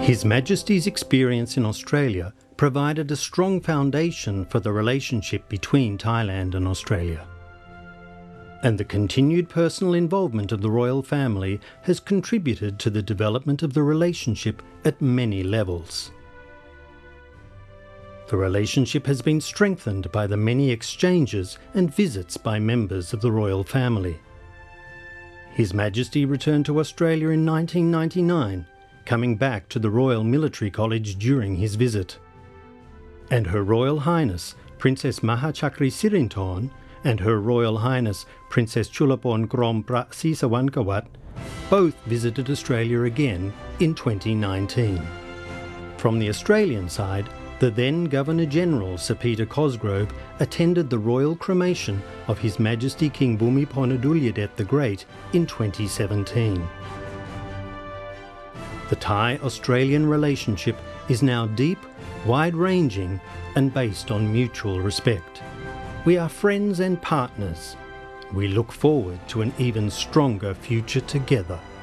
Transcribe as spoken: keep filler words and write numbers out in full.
His Majesty's experience in Australia provided a strong foundation for the relationship between Thailand and Australia. And the continued personal involvement of the royal family has contributed to the development of the relationship at many levels. The relationship has been strengthened by the many exchanges and visits by members of the royal family. His Majesty returned to Australia in nineteen ninety-nine, coming back to the Royal Military College during his visit. And Her Royal Highness Princess Maha Chakrisirinthorn and Her Royal Highness Princess Chulabhorn Kromprach Sisawankawat both visited Australia again in twenty nineteen. From the Australian side, the then Governor-General Sir Peter Cosgrove attended the royal cremation of His Majesty King Bhumibol Adulyadej the Great in twenty seventeen. The Thai-Australian relationship is now deep, wide-ranging and based on mutual respect. We are friends and partners. We look forward to an even stronger future together.